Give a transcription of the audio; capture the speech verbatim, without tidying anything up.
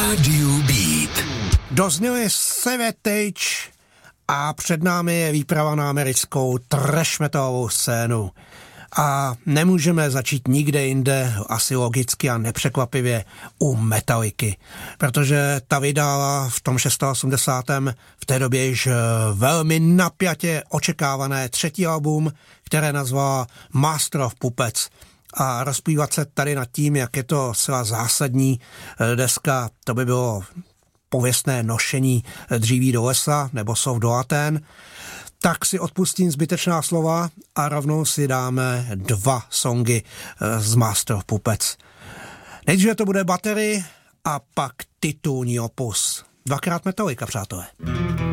Rádiu Beat. Dozněli Savatage a před námi je výprava na americkou trash metalovou scénu. A nemůžeme začít nikde jinde, asi logicky a nepřekvapivě, u Metallicy, protože ta vydala v tom osmdesátém šestém v té době již velmi napjatě očekávané třetí album, které nazvala Master of Puppets. A rozplývat se tady nad tím, jak je to zcela zásadní deska, to by bylo pověstné nošení dříví do lesa nebo sov do Atén. Tak si odpustím zbytečná slova a rovnou si dáme dva songy z Master of Puppets. Nejdříve to bude Battery a pak titulní opus. Dvakrát Metallica, přátelé.